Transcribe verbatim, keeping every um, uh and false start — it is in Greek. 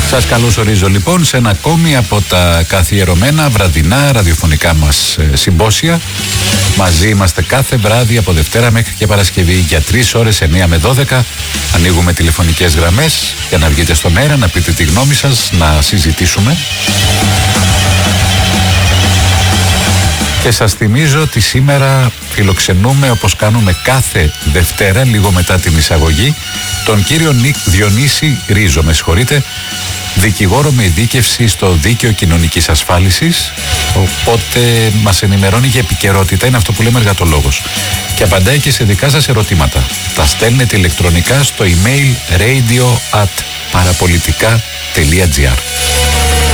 Σας καλωσορίζω λοιπόν σε ένα ακόμη από τα καθιερωμένα βραδινά ραδιοφωνικά μας συμπόσια. Μαζί είμαστε κάθε βράδυ από Δευτέρα μέχρι και Παρασκευή για τρεις ώρες, εννιά με δώδεκα. Ανοίγουμε τηλεφωνικές γραμμές για να βγείτε στον αέρα, να πείτε τη γνώμη σας, να συζητήσουμε. Και σας θυμίζω ότι σήμερα φιλοξενούμε, όπως κάνουμε κάθε Δευτέρα, λίγο μετά την εισαγωγή, τον κύριο Νίκ Διονύση Ρίζο, με συγχωρείτε, δικηγόρο με ειδίκευση στο Δίκαιο Κοινωνικής Ασφάλισης, οπότε μας ενημερώνει για επικαιρότητα, είναι αυτό που λέμε εργατολόγος, και απαντάει και σε δικά σας ερωτήματα. Τα στέλνετε ηλεκτρονικά στο email radio at parapolitica.gr.